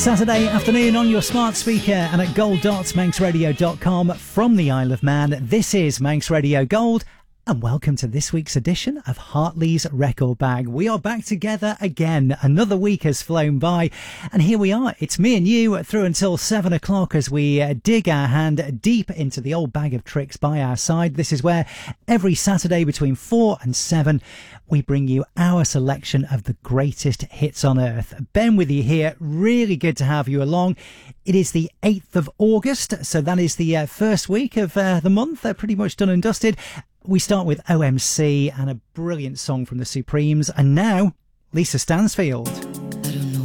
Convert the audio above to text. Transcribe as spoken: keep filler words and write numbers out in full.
Saturday afternoon on your smart speaker and at gold dot manx radio dot com from the Isle of Man. This is Manx Radio Gold, and welcome to this week's edition of Hartley's Record Bag. We are back together again. Another week has flown by, and here we are. It's me and you through until seven o'clock as we uh, dig our hand deep into the old bag of tricks by our side. This is where every Saturday between four and seven we bring you our selection of the greatest hits on earth. Ben with you here. Really good to have you along. It is the eighth of August, so that is the uh, first week of uh, the month. They're pretty much done and dusted. We start with O M C and a brilliant song from the Supremes, and now Lisa Stansfield.